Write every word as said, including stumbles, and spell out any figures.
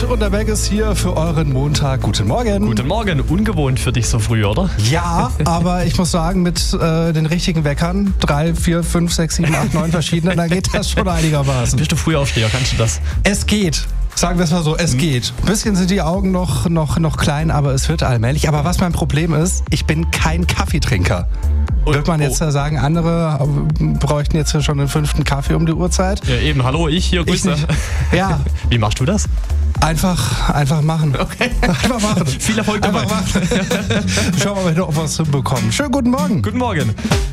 Schmidt und der Beck ist hier für euren Montag. Guten Morgen. Guten Morgen. Ungewohnt für dich so früh, oder? Ja, aber ich muss sagen, mit äh, den richtigen Weckern, drei, vier, fünf, sechs, sieben, acht, neun verschiedene, dann geht das schon einigermaßen. Bist du Frühaufsteher, kannst du das? Es geht. Sagen wir es mal so, es geht. Ein bisschen sind die Augen noch, noch, noch klein, aber es wird allmählich. Aber was mein Problem ist, ich bin kein Kaffeetrinker. Und, Wird man jetzt oh. sagen, andere bräuchten jetzt schon den fünften Kaffee um die Uhrzeit? Ja, eben. Hallo, ich hier, Ich Grüße. nicht. Ja, Wie machst du das? einfach, einfach machen. Okay. Einfach machen. Viel Erfolg dabei. Einfach machen. Schauen wir mal, ob wir es hinbekommen. Schönen guten Morgen. Guten Morgen.